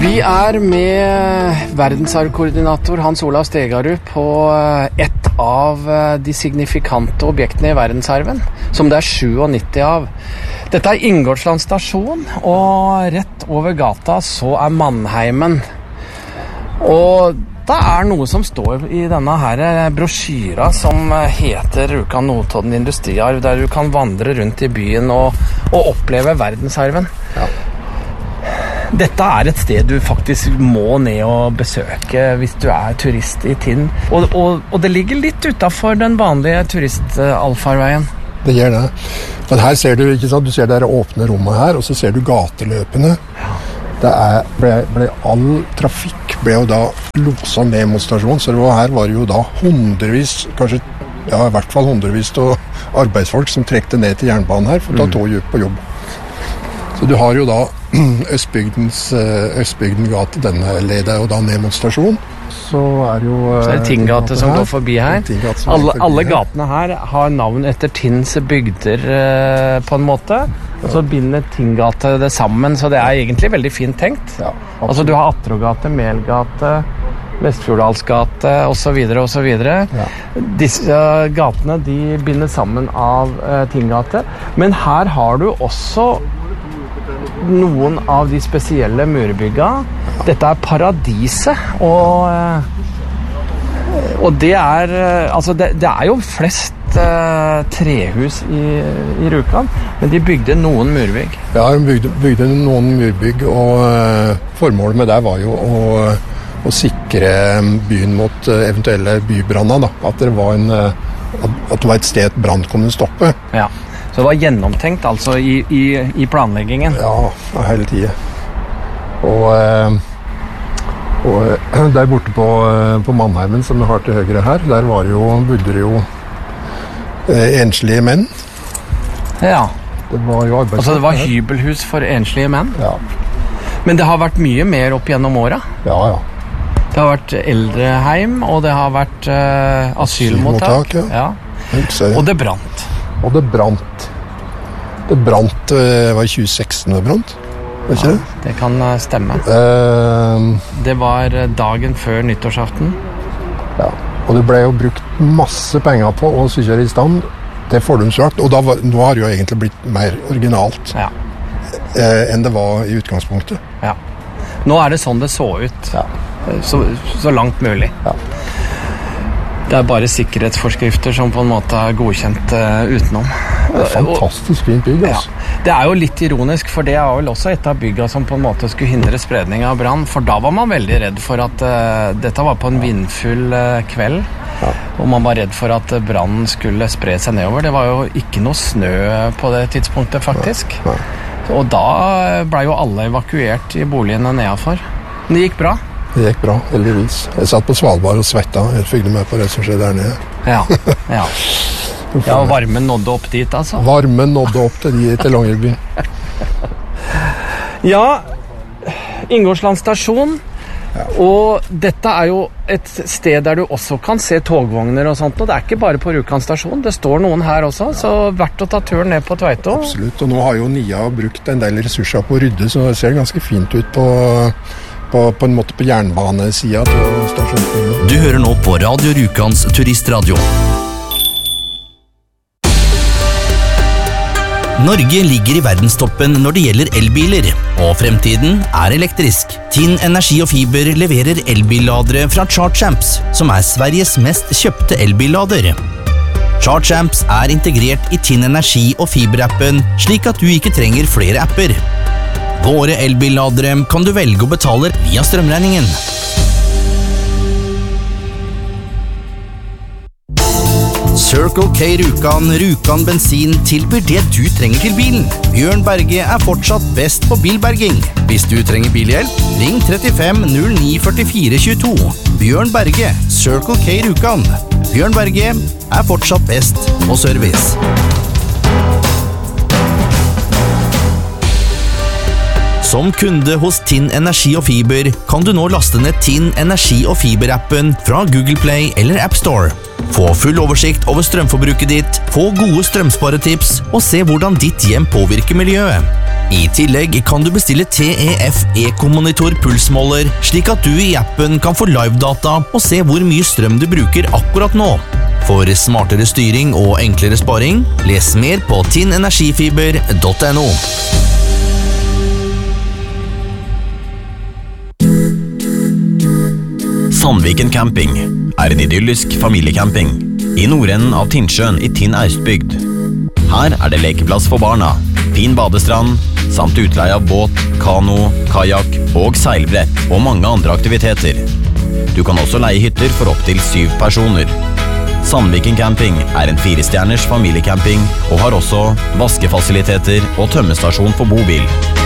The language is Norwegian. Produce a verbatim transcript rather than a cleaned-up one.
Vi er med verdensarvkoordinator Hans Olav Stegarud på ett av de signifikante objektene i verdensarven, som det er syttisju av. Dette er Ingoldsland stasjon, og rett over gata så er Mannheimen. Og det er noe som står i denne her brosjyra som heter Rjukan Notodden industriarv, der du kan vandre rundt i byen og, og oppleve verdensarven. Ja. Dette er et sted du faktisk må ned og besøke hvis du er turist i Tinn. Og, og, og det ligger litt utenfor den vanlige turist-alfarveien. Det gjør det. Men her ser du, ikke sant, du ser det åpne rommet her, og så ser du gateløpene. Ja. Det er, ble, ble all trafikk ble jo da loset ned mot stasjonen, så det var, her var det jo da hundrevis, kanskje, ja i hvert fall hundrevis av arbeidsfolk som trekte ned til jernbanen her for å ta tog på jobb. Så du har jo da Østbygdens, Østbygden gate, denne leder jo da ned mot stasjonen. Så er jo... Så er det Tinngate som går forbi her. Alle, alle gatene her har navn etter Tinns bygder på en måte. Og så binder Tinngate det sammen, så det er egentlig veldig fint tenkt. Ja, altså du har Atrogate, Melgate, Vestfjorddalsgate og så videre og så videre. Ja. Disse gatene de binder sammen av uh, Tinngate. Men her har du også noen av de spesielle murbygga. Dette er Paradiset, og, og det er altså det, det er jo flest uh, trehus i, i Rjukan, men de bygde noen murbygg. Ja, de bygde, bygde noen murbygg, og uh, formålet med det var jo å, å sikre byen mot uh, eventuelle bybranner, da. At det var en uh, at det var et sted brann kunne stoppe. Ja. Så det var gjennomtenkt altså i, i, i planleggingen? Ja, hele tiden. Og, og der borte på, på Mannheimen, som vi har til høyre her, der var det jo, bodde det jo enslige menn. Ja. Det var jo arbeidsfolk. Altså det var hybelhus for enslige menn? Ja. Men det har vært mye mer opp gjennom åra? Ja, ja. Det har vært eldreheim, og det har vært uh, asylmottak. Asylmottak, ja. Ja. Og det brant. Og det brant. Det brant, det var i tjue seksten det brant, var ikke ja, det? Det kan stemme. Uh, det var dagen før nyttårsaften. Ja, og det ble jo brukt masse penger på å sykje i stand til fordumsvart, og da var, nå har det jo egentlig blitt mer originalt ja. uh, enn det var i utgangspunktet. Ja. Nå er det sånn det så ut, ja. så, så langt mulig. Ja. Det er bare sikkerhetsforskrifter som på en måte er godkjent uh, utenom. Det er fantastisk fint bygg, altså. Ja. Det er jo litt ironisk, for det er vel også et av bygga som på en måte skulle hindre spredning av brann, for da var man veldig redd for at uh, dette var på en vindfull uh, kveld, ja. Og man var redd for at brannen skulle spre seg nedover. Det var jo ikke noe snø på det tidspunktet, faktisk. Nei. Nei. Og da ble jo alle evakuert i boligene nedenfor. Men det gikk bra. Det gikk bra, heldigvis. Jeg satt på Svalbard og svetta. Jeg følte med på det som skjedde der nede. Ja, ja. Ja, og varmen nådde opp dit, altså? Varmen nådde opp til de til Longyearbyen. Ja, Ingoldsland stasjon. Ja. Og dette er jo et sted der du også kan se togvogner og sånt, og det er ikke bare på Rjukan stasjon, det står noen her også, ja. Så verdt å ta turen ned på Tveito. Absolutt, og nå har jo N I A brukt en del ressurser på å rydde, så det ser ganske fint ut på... På, på en måte på jernbanesiden til stasjonen. Du hører nå på Radio Rjukans turistradio. Norge ligger i verdenstoppen når det gjelder elbiler, og fremtiden er elektrisk. Tinn Energi og Fiber leverer elbilladere fra ChargeAmps, som er Sveriges mest kjøpte elbillader. ChargeAmps er integrert i Tinn Energi og Fiber-appen, slik at du ikke trenger flere apper. Våre elbilladere kan du velge å betale via strømregningen. Circle K Rjukan, Rjukan bensin tilbyr det du trenger til bilen. Bjørn Berge er fortsatt best på bilberging. Hvis du trenger bilhjelp, ring trettifem null ni førtifire tjueto. Bjørn Berge, Circle K Rjukan. Bjørn Berge er fortsatt best på service. Som kunde hos Tinn Energi og Fiber kan du nå laste ned Tinn Energi og Fiber-appen fra Google Play eller App Store. Få full oversikt over strømforbruket ditt, få gode strømsparetips og se hvordan ditt hjem påvirker miljøet. I tillegg kan du bestille T E F Eco-monitor pulsmåler, slik at du i appen kan få live-data og se hvor mye strøm du bruker akkurat nå. For smartere styring og enklere sparing, les mer på tinn energifiber punktum no. Sandviken Camping er en idyllisk familiecamping i nordenden av Tinnsjøen i Tinn Austbygd. Her er det lekeplass for barna, fin badestrand, samt utleie av båt, kano, kajak og seilbrett og mange andre aktiviteter. Du kan også leie hytter for opp til syv personer. Sandviken Camping er en firestjerners familiecamping og har også vaskefasiliteter og tømmestasjon for bobil.